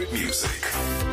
Music.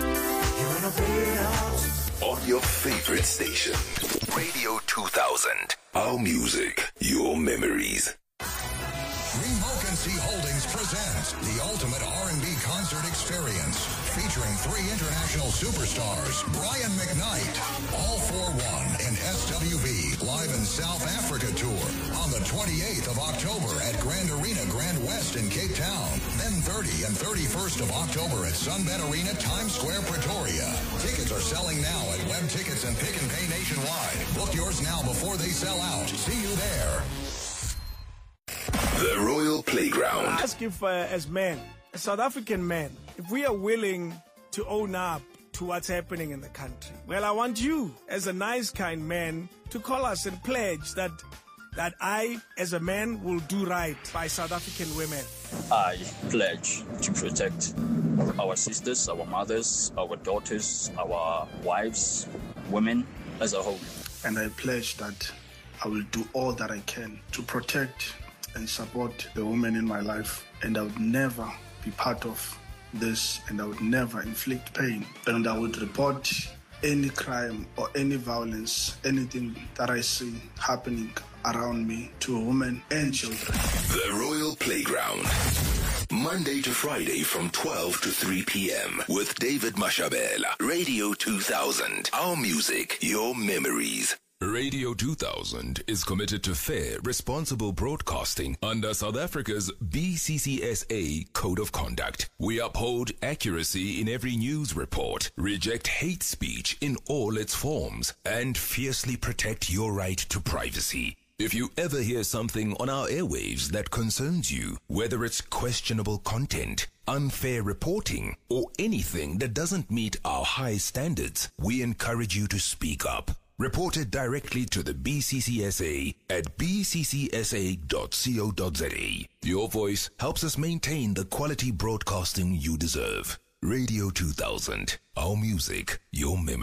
On your favorite station. Radio 2000. Our music, your memories. Remocancy Holdings presents the ultimate R&B concert experience, featuring 3 international superstars, Brian McKnight, All For One, and SWV live in South Africa tour on the 28th of October at Grand Arena Grand West in Cape Town, then 30 and 31st of October at Sunbet Arena Times Square, Pretoria. Tickets are selling now at Web Tickets and Pick and Pay nationwide. Book yours now before they sell out. See you there. The Royal Playground. I ask if, as men, as South African men, if we are willing to own up to what's happening in the country. Well, I want you, as a nice, kind man, to call us and pledge that I, as a man, will do right by South African women. I pledge to protect our sisters, our mothers, our daughters, our wives, women as a whole. And I pledge that I will do all that I can to protect and support the women in my life, and I would never be part of this, and I would never inflict pain, and I would report any crime or any violence, anything that I see happening around me to women and children. The Royal Playground. Monday to Friday from 12 to 3 p.m. with David Mashabela. Radio 2000. Our music, your memories. Radio 2000 is committed to fair, responsible broadcasting under South Africa's BCCSA Code of Conduct. We uphold accuracy in every news report, reject hate speech in all its forms, and fiercely protect your right to privacy. If you ever hear something on our airwaves that concerns you, whether it's questionable content, unfair reporting, or anything that doesn't meet our high standards, we encourage you to speak up. Report it directly to the BCCSA at bccsa.co.za. Your voice helps us maintain the quality broadcasting you deserve. Radio 2000. Our music, your memory.